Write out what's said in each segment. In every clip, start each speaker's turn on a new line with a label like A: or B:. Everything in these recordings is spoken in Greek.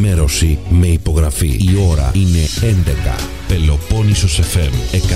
A: ενημέρωση με υπογραφή. Η ώρα είναι 11. Πελοπόννησος FM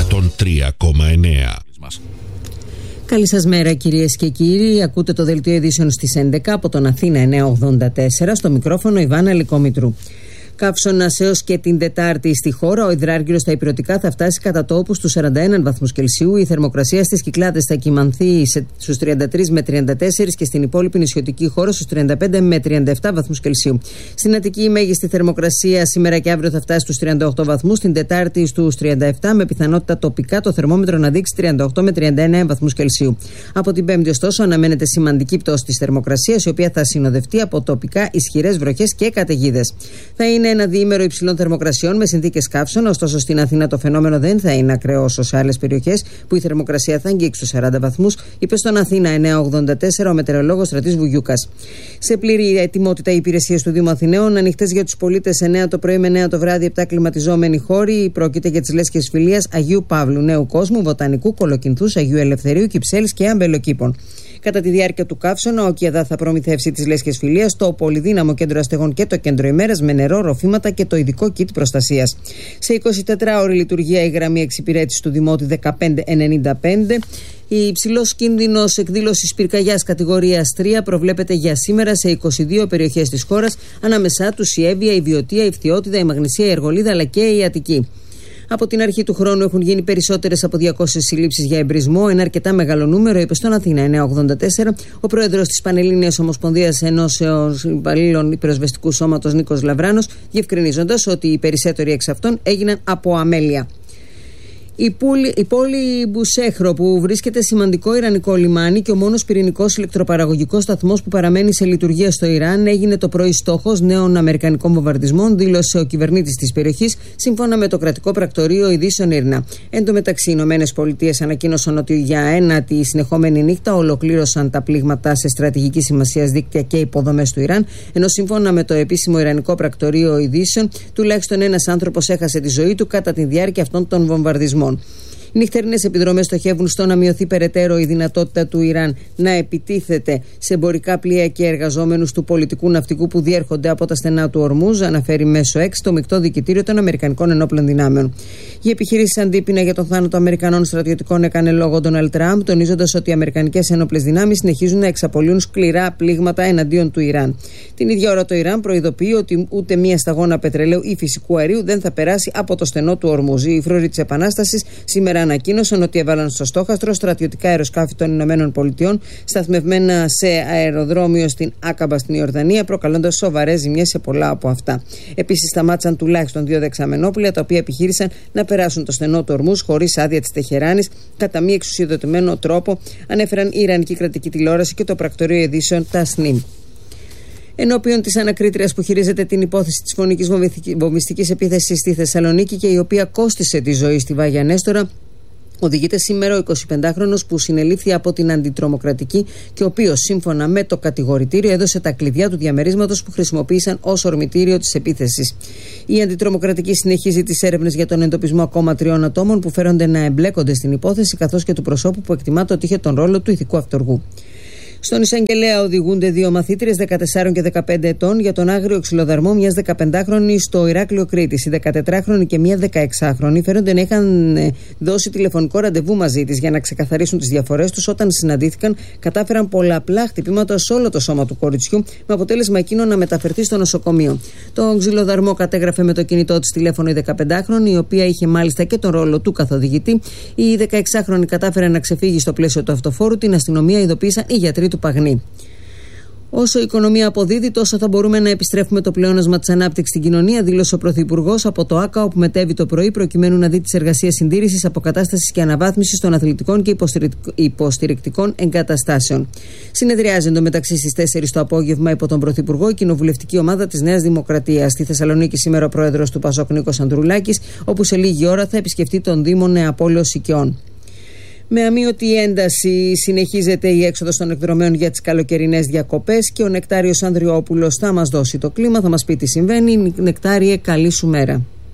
A: 103,9.
B: Καλή σας μέρα κυρίες και κύριοι. Ακούτε το δελτίο ειδήσεων στις 11 από τον Αθήνα 984. Στο μικρόφωνο Ιβάνα Λυκόμητρου. Καύσωνας έως και την Τετάρτη στη χώρα. Ο υδράργυρος στα υπηρετικά θα φτάσει κατά τόπου στους 41 βαθμούς Κελσίου. Η θερμοκρασία στις Κυκλάδες θα κυμανθεί στους 33 με 34 και στην υπόλοιπη νησιωτική χώρα στους 35 με 37 βαθμούς Κελσίου. Στην Αττική η μέγιστη θερμοκρασία σήμερα και αύριο θα φτάσει στους 38 βαθμούς. Την Τετάρτη στους 37 με πιθανότητα τοπικά το θερμόμετρο να δείξει 38 με 39 βαθμούς Κελσίου. Από την Πέμπτη, ωστόσο, αναμένεται σημαντική πτώση της θερμοκρασίας, η οποία θα συνοδευτεί από τοπικά ισχυρές βροχές και καταιγίδες. Θα είναι ένα διήμερο υψηλών θερμοκρασιών με συνθήκες καύσωνα, ωστόσο στην Αθήνα το φαινόμενο δεν θα είναι ακραίο όσο σε άλλες περιοχές που η θερμοκρασία θα αγγίξει στους 40 βαθμούς, είπε στον Αθήνα 984 ο μετεωρολόγος Στρατής Βουγιούκας. Σε πλήρη ετοιμότητα οι υπηρεσίες του Δήμου Αθηναίων, ανοιχτές για τους πολίτες 9 το πρωί με 9 το βράδυ, 7 κλιματιζόμενοι χώροι. Πρόκειται για τις λέσχες φιλίας Αγίου Παύλου, Νέου Κόσμου, Βοτανικού, Κολοκυνθούς, Αγίου Ελευθερίου, Κυψέλης και Αμπελοκήπων. Κατά τη διάρκεια του καύσωνα, ο ΚΙΑΔΑ θα προμηθεύσει τις λέσχες φιλίας, το πολυδύναμο κέντρο αστεγών και το κέντρο ημέρας με νερό, ροφήματα και το ειδικό kit προστασίας. Σε 24ωρη λειτουργία η γραμμή εξυπηρέτηση του Δημότη 1595. Η υψηλός κίνδυνος εκδήλωσης πυρκαγιάς κατηγορίας 3 προβλέπεται για σήμερα σε 22 περιοχές της χώρας, ανάμεσά τους η Εύβοια, η Βιωτία, η Φθιώτιδα, η Μαγνησία, η Αργολίδα αλλά και η Αττική. Από την αρχή του χρόνου έχουν γίνει περισσότερες από 200 συλλήψεις για εμπρισμό, ένα αρκετά μεγάλο νούμερο, είπε στον Αθήνα 984 ο πρόεδρος της Πανελλήνιας Ομοσπονδίας Ενώσεως Υπαλλήλων Πυροσβεστικού Σώματος Νίκος Λαβράνος, διευκρινίζοντας ότι οι περισσότεροι εξ αυτών έγιναν από αμέλεια. Η πόλη Μπουσέχρο, που βρίσκεται σημαντικό ιρανικό λιμάνι και ο μόνος πυρηνικός ηλεκτροπαραγωγικός σταθμός που παραμένει σε λειτουργία στο Ιράν, έγινε το πρωί στόχος νέων αμερικανικών βομβαρδισμών, δήλωσε ο κυβερνήτης της περιοχής, σύμφωνα με το κρατικό πρακτορείο ειδήσεων ΙΡΝΑ. Εν τω μεταξύ, οι ΗΠΑ ανακοίνωσαν ότι για ένατη συνεχόμενη νύχτα ολοκλήρωσαν τα πλήγματα σε στρατηγική σημασία δίκτυα και υποδομές του Ιράν, ενώ σύμφωνα με το επίσημο ιρανικό πρακτορείο ειδήσεων, τουλάχιστον ένας άνθρωπος έχασε τη ζωή του κατά τη διάρκεια αυτών των βομβαρδισμών. Οι νυχτερινές επιδρομές στοχεύουν στο να μειωθεί περαιτέρω η δυνατότητα του Ιράν να επιτίθεται σε εμπορικά πλοία και εργαζόμενους του πολιτικού ναυτικού που διέρχονται από τα στενά του Ορμούζ, αναφέρει μέσω X το μεικτό δικητήριο των Αμερικανικών Ενόπλων Δυνάμεων. Η επιχείρηση αντίπεινα για τον θάνατο Αμερικανών στρατιωτικών έκανε λόγο ο Ντόναλντ Τραμπ, τονίζοντας ότι οι Αμερικανικές Ενόπλες Δυνάμεις συνεχίζουν να εξαπολύουν σκληρά πλήγματα εναντίον του Ιράν. Την ίδια ώρα το Ιράν προειδοποιεί ότι ούτε μία σταγόνα πετρελαίου ή φυσικού αερίου δεν θα περάσει από το στενό του Ορμούζ. Οι φρουροί της Επανάστασης σήμερα ανακοίνωσαν ότι έβαλαν στο στόχαστρο στρατιωτικά αεροσκάφη των Ηνωμένων Πολιτειών σταθμευμένα σε αεροδρόμιο στην Άκαμπα στην Ιορδανία, προκαλώντας σοβαρές ζημιές σε πολλά από αυτά. Επίσης, σταμάτησαν τουλάχιστον 2 δεξαμενόπλια τα οποία επιχείρησαν να περάσουν το στενό του Ορμούζ χωρίς άδεια της Τεχεράνης κατά μη εξουσιοδοτημένο τρόπο, ανέφεραν η Ιρανική κρατική τηλεόραση και το πρακτορείο ειδήσεων Tasnim. Ενώπιον της ανακρίτριας που χειρίζεται την υπόθεση της φωνικής βομβιστικής επίθεσης στη Θεσσαλονίκη και η οποία κόστισε τη ζωή στη Βάγια Νέστορα, οδηγείται σήμερα ο 25χρονος που συνελήφθη από την αντιτρομοκρατική και ο οποίος, σύμφωνα με το κατηγορητήριο, έδωσε τα κλειδιά του διαμερίσματος που χρησιμοποίησαν ως ορμητήριο της επίθεσης. Η αντιτρομοκρατική συνεχίζει τις έρευνες για τον εντοπισμό ακόμα 3 ατόμων που φέρονται να εμπλέκονται στην υπόθεση, καθώς και του προσώπου που εκτιμάται ότι είχε τον ρόλο του ηθικού αυτοργού. Στον εισαγγελέα οδηγούνται 2 μαθήτριες 14 και 15 ετών για τον άγριο ξυλοδαρμό μιας 15χρονης στο Ηράκλειο Κρήτης. Η 14χρονη και μια 16χρονη φαίνονται να είχαν δώσει τηλεφωνικό ραντεβού μαζί της για να ξεκαθαρίσουν τις διαφορές τους. Όταν συναντήθηκαν, κατάφεραν πολλαπλά χτυπήματα σε όλο το σώμα του κοριτσιού, με αποτέλεσμα εκείνο να μεταφερθεί στο νοσοκομείο. Τον ξυλοδαρμό κατέγραφε με το κινητό της τηλέφωνο η 15χρονη, η οποία είχε μάλιστα και τον ρόλο του καθοδηγητή. Η 16χρονη κατάφερε να ξεφύγει στο πλαίσιο του αυτοφόρου. Την αστυνομία ειδοποίησαν οι γιατροί του Παγνή. Όσο η οικονομία αποδίδει, τόσο θα μπορούμε να επιστρέφουμε το πλεόνασμα της ανάπτυξης στην κοινωνία, δήλωσε ο Πρωθυπουργός από το ΆΚΑ, όπου μετέβη το πρωί προκειμένου να δει τις εργασίες συντήρησης, αποκατάστασης και αναβάθμισης των αθλητικών και υποστηρικτικών εγκαταστάσεων. Συνεδριάζει εντωμεταξύ στις 4 το απόγευμα υπό τον Πρωθυπουργό η κοινοβουλευτική ομάδα της Νέας Δημοκρατίας. Στη Θεσσαλονίκη σήμερα ο πρόεδρος του ΠΑΣΟΚ Νίκος Ανδρουλάκης, όπου σε λίγη ώρα θα επισκεφτεί τον Δήμο Νεαπόλεως Οικειών. Με αμείωτη ένταση συνεχίζεται η έξοδος των εκδρομέων για τις καλοκαιρινές διακοπές και ο Νεκτάριος Ανδριόπουλος θα μας δώσει το κλίμα, θα μας πει τι συμβαίνει. Νεκτάριε, καλή σου μέρα.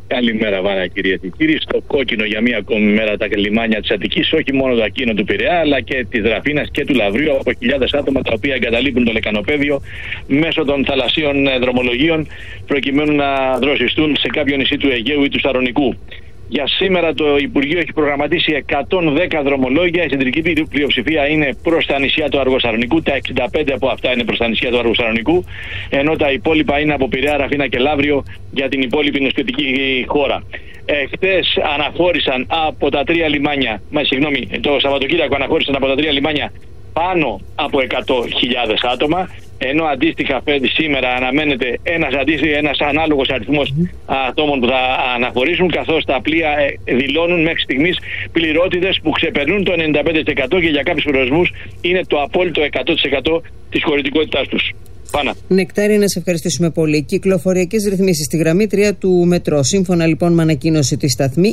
C: Καλημέρα, Βάνα, κυρίες και κύριοι. Στο κόκκινο για μία ακόμη μέρα τα λιμάνια της Αττικής, όχι μόνο το ακίνο του Πειραιά, αλλά και της Δραφίνας και του Λαυρίου, από χιλιάδες άτομα τα οποία εγκαταλείπουν το λεκανοπέδιο μέσω των θαλασσίων δρομολογίων, προκειμένου να δροσιστούν σε κάποιο νησί του Αιγαίου ή του Σαρονικού. Για σήμερα το Υπουργείο έχει προγραμματίσει 110 δρομολόγια. Η κεντρική πλειοψηφία είναι προς τα νησιά του Αργοσαρονικού. Τα 65 από αυτά είναι προς τα νησιά του Αργοσαρονικού. Ενώ τα υπόλοιπα είναι από Πειραιά, Ραφίνα και Λαύριο για την υπόλοιπη νοσπιτική χώρα. Χτες αναχώρησαν από τα τρία λιμάνια, το Σαββατοκύριακο αναχώρησαν από τα τρία λιμάνια πάνω από 100.000 άτομα. Ενώ αντίστοιχα σήμερα αναμένεται ένας ανάλογος αριθμός ατόμων που θα αναχωρήσουν, καθώς τα πλοία δηλώνουν μέχρι στιγμής πληρότητες που ξεπερνούν το 95% και για κάποιους προορισμούς είναι το απόλυτο 100% της χωρητικότητάς τους. Πάνα.
B: Νεκτάρη, να σε ευχαριστήσουμε πολύ. Κυκλοφοριακές ρυθμίσεις στη γραμμή 3 του μετρό. Σύμφωνα λοιπόν με ανακοίνωση της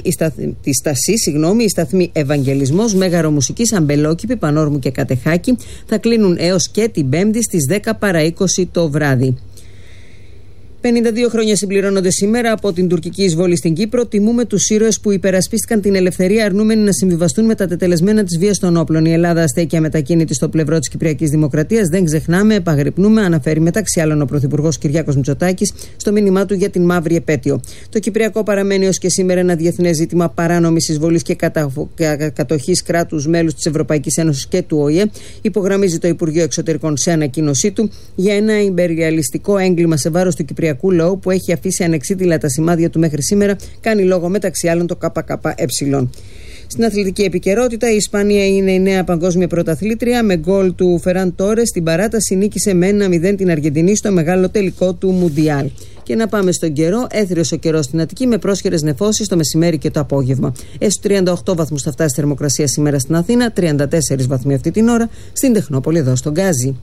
B: η σταθμή Ευαγγελισμός, Μέγαρο Μουσικής, Αμπελόκηπη, Πανόρμου και Κατεχάκη θα κλείνουν έως και την Πέμπτη στις 10 παρά 20 το βράδυ. 52 χρόνια συμπληρώνονται σήμερα από την τουρκική εισβολή στην Κύπρο. Τιμούμε τους ήρωες που υπερασπίστηκαν την ελευθερία, αρνούμενοι να συμβιβαστούν με τα τετελεσμένα της βίας των όπλων. Η Ελλάδα αστέκει αμετακίνητη στο πλευρό της Κυπριακής Δημοκρατίας. Δεν ξεχνάμε, επαγρυπνούμε, αναφέρει μεταξύ άλλων ο Πρωθυπουργός Κυριάκος Μητσοτάκης στο μήνυμά του για την μαύρη επέτειο. Το Κυπριακό παραμένει ως και σήμερα ένα διεθνές ζήτημα παράνομης εισβολής και κατοχής κράτους μέλους της Ευρωπαϊκής Ένωσης και του ΟΗΕ, υπογραμμίζει το Υπουργείο Εξωτερικών σε ανακοίνωσή του για ένα ιμπεριαλιστικό έγκλημα σε βάρος του Κυπριακού λαού που έχει αφήσει ανεξίτηλα τα σημάδια του μέχρι σήμερα, κάνει λόγο μεταξύ άλλων το ΚΚΕ. Στην αθλητική επικαιρότητα, η Ισπανία είναι η νέα παγκόσμια πρωταθλήτρια. Με γκολ του Φεράν Τόρες στην παράταση νίκησε με 1-0 την Αργεντινή στο μεγάλο τελικό του Μουντιάλ. Και να πάμε στον καιρό. Έθριος ο καιρός στην Αττική με πρόσχερες νεφώσεις το μεσημέρι και το απόγευμα. Έως 38 βαθμούς θα φτάσει η θερμοκρασία σήμερα στην Αθήνα, 34 βαθμοί αυτή την ώρα στην Τεχνόπολη εδώ στον Γκάζι.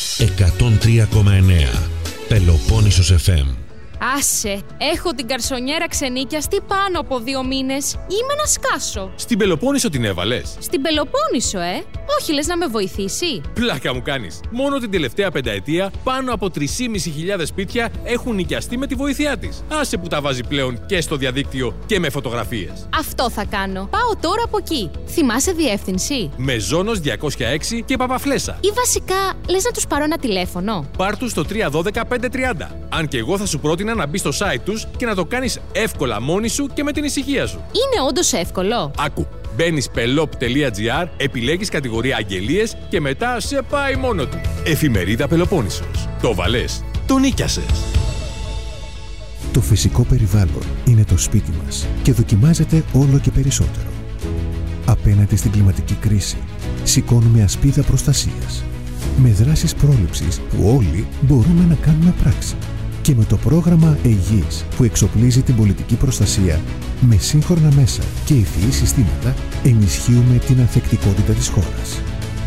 A: 103,9 Πελοπόννησος FM.
D: Άσε, έχω την καρσονιέρα ξενίκιαστη πάνω από 2 μήνες. Είμαι να σκάσω.
E: Στην Πελοπόννησο την έβαλες?
D: Στην Πελοπόννησο, όχι, λες να με βοηθήσει?
E: Πλάκα μου κάνεις. Μόνο την τελευταία πενταετία πάνω από 3.500 σπίτια έχουν νοικιαστεί με τη βοήθειά της. Άσε που τα βάζει πλέον και στο διαδίκτυο και με φωτογραφίες.
D: Αυτό θα κάνω. Πάω τώρα από εκεί. Θυμάσαι διεύθυνση?
E: Μεζόνος 206 και Παπαφλέσσα.
D: Ή βασικά, λες να τους πάρω ένα τηλέφωνο?
E: Πάρ' τους στο 312-530. Αν και εγώ θα σου πρότεινα να μπεις στο site τους και να το κάνεις εύκολα μόνη σου και με την ησυχία σου.
D: Είναι όντως εύκολο?
E: Άκου. Μπαίνεις pelop.gr, επιλέγεις κατηγορία αγγελίες και μετά σε πάει μόνο του. Εφημερίδα Πελοπόννησος. Το βαλές, το νίκιασες.
F: Το φυσικό περιβάλλον είναι το σπίτι μας και δοκιμάζεται όλο και περισσότερο. Απέναντι στην κλιματική κρίση, σηκώνουμε ασπίδα προστασίας. Με δράσεις πρόληψης που όλοι μπορούμε να κάνουμε πράξη. Και με το πρόγραμμα Αιγής που εξοπλίζει την πολιτική προστασία με σύγχρονα μέσα και ευφυή συστήματα, ενισχύουμε την ανθεκτικότητα της χώρας.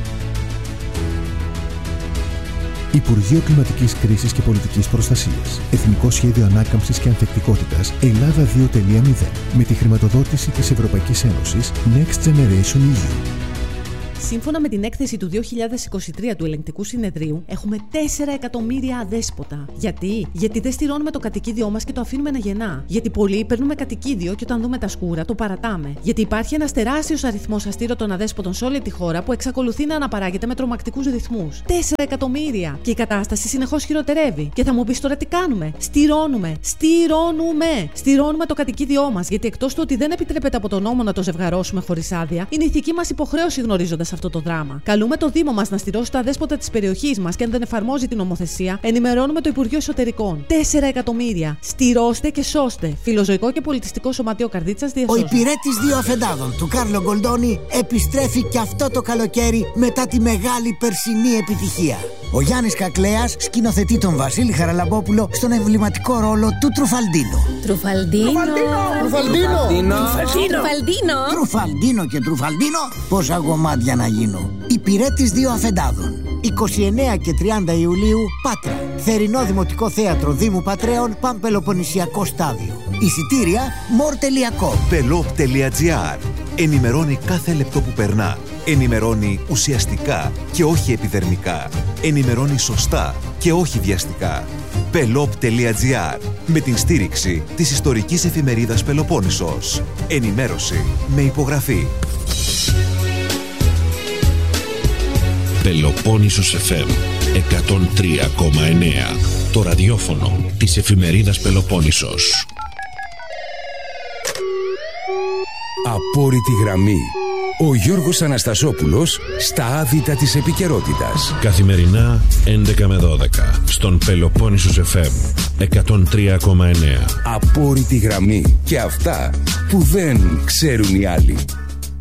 F: Υπουργείο Κλιματικής Κρίσης και Πολιτικής Προστασίας. Εθνικό Σχέδιο Ανάκαμψης και Ανθεκτικότητας Ελλάδα 2.0 με τη χρηματοδότηση της Ευρωπαϊκής Ένωσης Next Generation EU.
G: Σύμφωνα με την έκθεση του 2023 του Ελεγκτικού Συνεδρίου, έχουμε 4 εκατομμύρια αδέσποτα. Γιατί δεν στηρώνουμε το κατοικίδιό μας και το αφήνουμε να γεννά. Γιατί πολλοί παίρνουμε κατοικίδιο και όταν δούμε τα σκούρα το παρατάμε. Γιατί υπάρχει ένας τεράστιος αριθμός αστήρωτων αδέσποτων σε όλη τη χώρα που εξακολουθεί να αναπαράγεται με τρομακτικούς ρυθμούς. 4 εκατομμύρια! Και η κατάσταση συνεχώς χειροτερεύει. Και θα μου πεις τώρα τι κάνουμε? Στηρώνουμε το κατοικίδιό μας. Γιατί εκτός του ότι δεν επιτρέπεται από τον νόμο να το ζευγαρώσουμε χωρίς άδεια, είναι ηθική μας υποχρέωση γνωρίζοντας αυτό το δράμα. Καλούμε το Δήμο μας να στηρώσει τα δέσποτα της περιοχής μας και αν δεν εφαρμόζει την νομοθεσία, ενημερώνουμε το Υπουργείο Εσωτερικών. 4 εκατομμύρια. Στηρώστε και σώστε. Φιλοζωικό και Πολιτιστικό Σωματείο Καρδίτσας διασώζει.
H: Ο υπηρέτης 2 αφεντάδων του Κάρλο Γκολντόνι επιστρέφει και αυτό το καλοκαίρι μετά τη μεγάλη περσινή επιτυχία. Ο Γιάννης Κακλέας σκηνοθετεί τον Βασίλη Χαραλαμπόπουλο στον εμβληματικό ρόλο του Τρουφαλντίνο. Τρουφαλντίνο και Τρουφαλντίνο, πόσα γομάτια να γίνω. Υπηρέτης 2 αφεντάδων. 29 και 30 Ιουλίου, Πάτρα. Θερινό Δημοτικό Θέατρο Δήμου Πατρέων, Παμπελοποννησιακό στάδιο. Εισιτήρια more.com.
I: Pelop.gr. Ενημερώνει κάθε λεπτό που περνά Ενημερώνει ουσιαστικά και όχι επιδερμικά. Ενημερώνει σωστά και όχι βιαστικά. Pelop.gr, με την στήριξη της ιστορικής εφημερίδας Πελοπόννησος. Ενημέρωση με υπογραφή.
A: Πελοπόννησος FM 103,9. Το ραδιόφωνο της εφημερίδας Πελοπόννησος.
J: Απόρριτη γραμμή. Ο Γιώργος Αναστασόπουλος στα άδυτα της επικαιρότητας.
A: Καθημερινά 11 με 12 στον Πελοπόννησος FM 103,9.
J: Απόρριτη γραμμή. Και αυτά που δεν ξέρουν οι άλλοι.